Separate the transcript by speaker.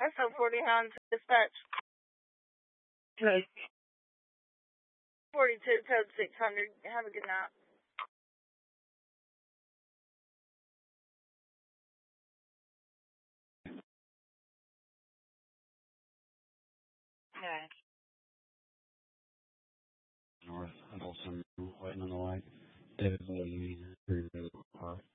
Speaker 1: SO 40 Hounds dispatch.
Speaker 2: Okay.
Speaker 1: 42 code 600. Have a good night.
Speaker 2: Okay.
Speaker 3: North, Folsom, waiting on the light. David, you need to car.